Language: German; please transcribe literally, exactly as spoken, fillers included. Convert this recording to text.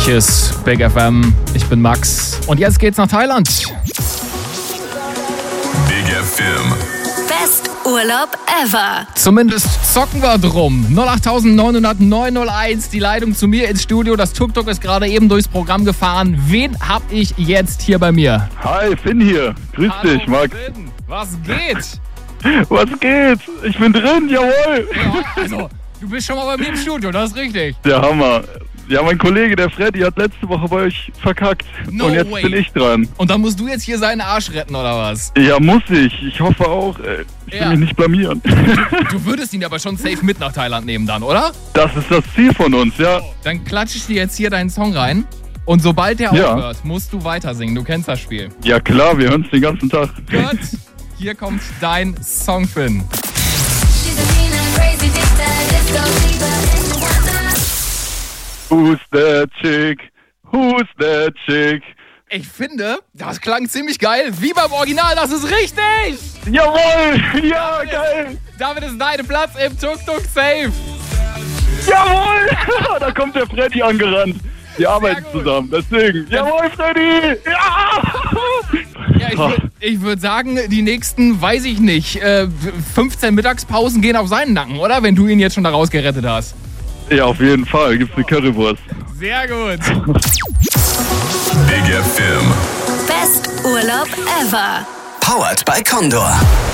Kiss, Big F M, ich bin Max und jetzt geht's nach Thailand. Big F M. Best Urlaub ever. Zumindest zocken wir drum. null acht neun null null neun null eins, die Leitung zu mir ins Studio. Das Tuk-Tuk ist gerade eben durchs Programm gefahren. Wen hab ich jetzt hier bei mir? Hi, Finn hier. Grüß Hallo, dich, Max. Finn. Was geht? Was geht? Ich bin drin, jawohl. Ja, also, du bist schon mal bei mir im Studio, das ist richtig. Der Hammer. Ja, mein Kollege, der Freddy, hat letzte Woche bei euch verkackt. No Und jetzt way. bin ich dran. Und dann musst du jetzt hier seinen Arsch retten, oder was? Ja, muss ich. Ich hoffe auch. Äh, Ich will Ja. mich nicht blamieren. Du würdest ihn aber schon safe mit nach Thailand nehmen dann, oder? Das ist das Ziel von uns, ja. Dann klatsche ich dir jetzt hier deinen Song rein. Und sobald der Ja. aufhört, musst du weiter singen. Du kennst das Spiel. Ja klar, wir hören es den ganzen Tag. Gut, hier kommt dein Song, Finn. Who's that chick? Who's that chick? Ich finde, das klang ziemlich geil. Wie beim Original, das ist richtig! Jawohl! Ja, geil! Damit ist dein Platz im Tuk-Tuk safe. Jawohl! Da kommt der Freddy angerannt. Wir arbeiten gut. zusammen, deswegen. Jawohl, Freddy! Ja! Ja, ich würde ich würd sagen, die nächsten, weiß ich nicht, äh, fünfzehn Mittagspausen gehen auf seinen Nacken, oder? Wenn du ihn jetzt schon da rausgerettet hast. Ja, auf jeden Fall. Gibt's eine Currywurst. Sehr gut. Big F M. Best Urlaub ever. Powered by Condor.